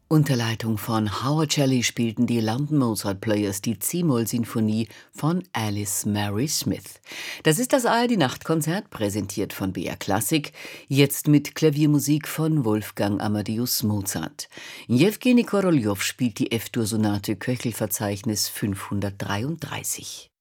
Unter Leitung von Howard Shelley spielten die London Mozart Players die C-Moll-Sinfonie von Alice Mary Smith. Das ist das ARD-Nachtkonzert, präsentiert von BR Klassik, jetzt mit Klaviermusik von Wolfgang Amadeus Mozart. Jewgeni Koroljow spielt die F-Dur-Sonate Köchelverzeichnis 533.